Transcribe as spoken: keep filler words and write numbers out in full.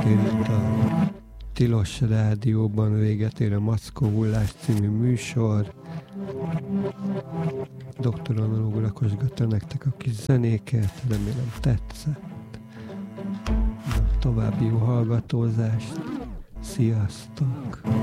ér itt a Tilos Rádióban, véget ér a Mackó Hullás című műsor. doktor Analóg rakosgatta nektek a kis zenéket, remélem tetszett. Na, további jó hallgatózást, sziasztok!